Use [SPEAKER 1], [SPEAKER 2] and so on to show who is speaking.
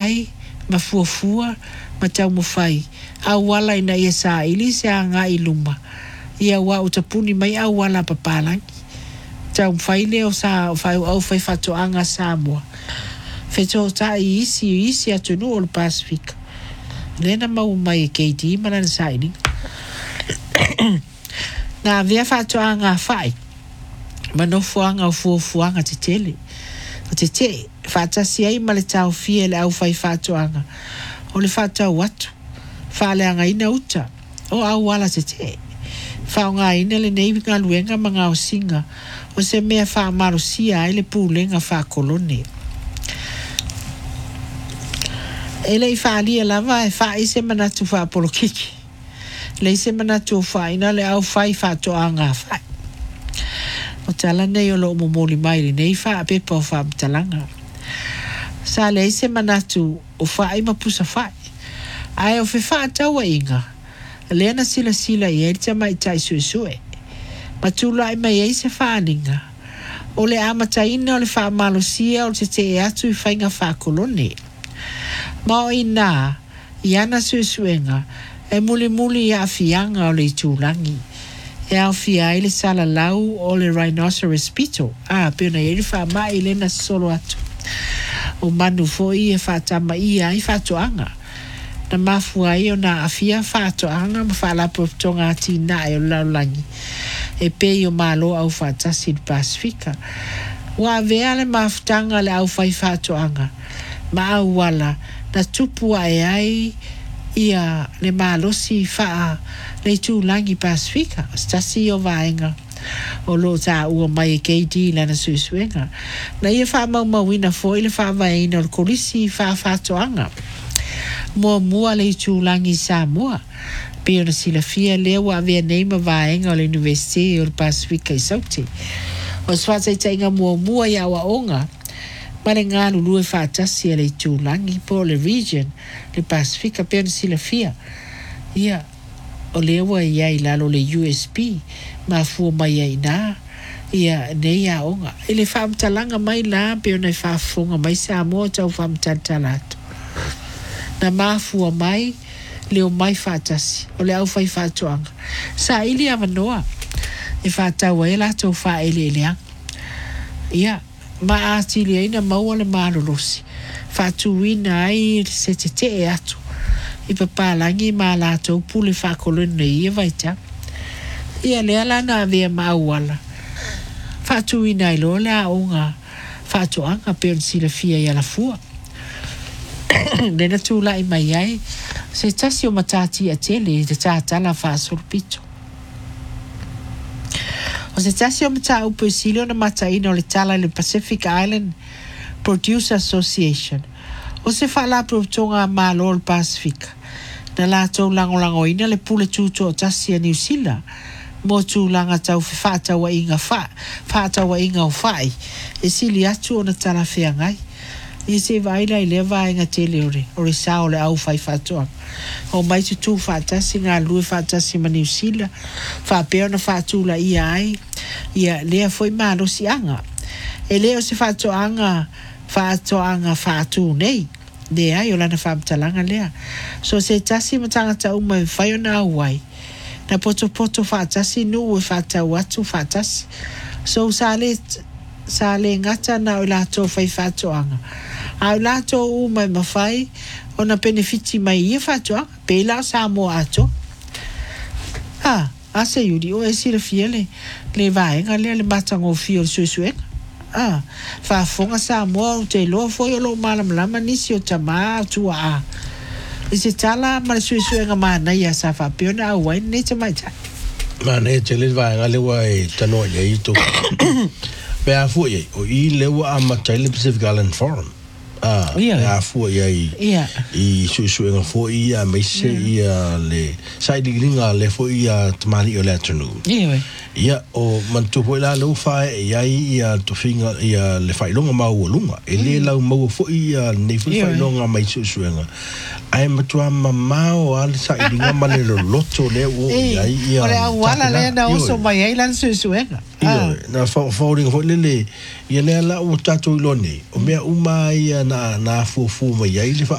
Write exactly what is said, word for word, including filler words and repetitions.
[SPEAKER 1] ai ma fuafua ma tau mo fai au wala ina ia sa ili se anga i luma ia wa utapuni mai au wala papalangi tau fai leo sa fai au fai fato anga Samoa feto ta isi isi atu no o Pacific lena mau mai K D mana sa ini na via fato anga fai mano fuanga fu fuanga te tele te te fata si ai male tau fie le au fai fato anga o le fata watu fa le anga ina uta o au wala te te fa nga ina le nei nga luenga manga o singa o se mea fa marusia ai le pulenga fa kolone ele fa lia lava e fa ise manatu fa polokiki le ise manatu fa ina le au fai fato anga fai o tala nei o lo momoli mai le nei fa pe po fa talanga sa le ise manatu o fa ai mapusa fai ai o fe fa tawa inga le na sila sila i e te mai tai sui sui matula ai mai e se fa aninga o le amata ina o le fa malosia o te te e atu i fainga fa kolone ma o ina i ana sui suenga e muli muli i a fianga o le tulangi e au fia i le sala lau o le rhinoceros pito a pena i le fa mai le na solo atu o manu fo i e fa tama i a i fa toanga na mafua i o na afia fa toanga ma fa la tonga ati na e o laulangi e pe i o malo au fa tasi di Pasifika wa vea le mafutanga le au fai fa toanga ma au wala na tupua e ai ia le malosi fa le tulangi Pasifika stasi o vaenga o lo ta ua mai K D lana suisuenga na ia fa mau mawina fo ile fa vaina o kolisi fa fa toanga mo mua le tulangi Samoa pe ona sila fia le wa vea neima vaenga o le University o le Pasifika i sauti o swata i tainga mua mua ia wa onga ma le ngā lulu e whātasi e le tūlangi po le region le Pasifika pe ona sila fia ia o le wa iai lalo le U S P ma fua mai ai nā ia nei a onga e le whaamtalanga mai la pe ona i whaafunga mai Samoa tau whaamtatalatu na ma fua mai leo mai whātasi o le au whai whātuanga sa ili avanoa e whātaua e lato wha ele eleang ia ma atili aina maua le marolosi whātuina ai se te te e atu i papalangi ma lato pule whakolone ia vaita ia lea lana avea maauala whātuina i lo le aonga whātuanga pe on sila fia i ala fua nena tūla i mai ai se tasi o matati a tele te tātala whāsorpito o se tasi o mata upo i silio na mata ina o le tala i le Pacific Island Producer Association o se whala protonga malo o le Pasifika na lātou langolango ina le pule tūto o tasi a New Zealand mo tūlanga tau whātawa inga wha whātawa inga o whai e sili atu o na tala whea ngai i se vaila i le vaenga tele ore ore sao le au whai whātoa o mai tu tu whātasi ngā lue whātasi ma New Zealand whāpeo na whātula i ai ia lea foi malo si anga e leo se whātoanga whātoanga whātu nei le ai o lana whāmtalanga lea so se tasi matanga ta uma e whai o na awai na poto poto whātasi nu e whātau atu whātasi so sa le sa le ngata na o lato whai whātoanga a o lato uma e mawhai o na benefiti mai ia whātoanga pe la Samoa ato ha a se yuri o e sira fiele le vaenga le le matango fio suisuenga ah fa fonga Samoa o te loa foi o lo malam lama nisi o tama tua a i se tala ma suisuenga mana ia sa fa piona a wai ne te mai ta
[SPEAKER 2] ma ne te le vaenga le wa e tano ia i to pe a fu ye o i le wa a matai le Pacific Island Forum ah a fu ye i i suisuenga fo i a mai se i le sai di gringa le fo i a tamali o le atunu
[SPEAKER 1] ia
[SPEAKER 2] ia o mantu po la lo fa ia ia to finga ia le fai longa mau lunga e le la mau fo ia ne fai longa mai suisuenga ai matua mamao al sai dinga male lo loto le o ia ia
[SPEAKER 1] ora wala le na uso mai ai lan suisuenga
[SPEAKER 2] ia na fo fo ringa le le ia le la o tatu lo ne o mea uma ia na na fu fu mai ai le